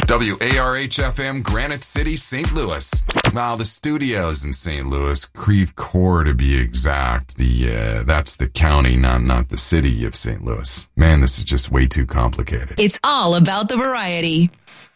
WARH-FM, Granite City, St. Louis. Now, the studio's in St. Louis, Creve Coeur to be exact. That's the county, not the city of St. Louis. Man, this is just way too complicated. It's all about the variety.